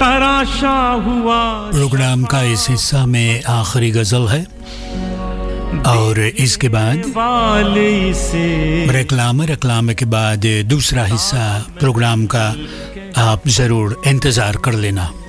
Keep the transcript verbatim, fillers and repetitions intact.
तराशा हुआ। प्रोग्राम का इस हिस्सा में आखिरी गजल है और इसके बाद रेक्लाम रेक्लाम के बाद दूसरा हिस्सा प्रोग्राम का आप जरूर इंतजार कर लेना।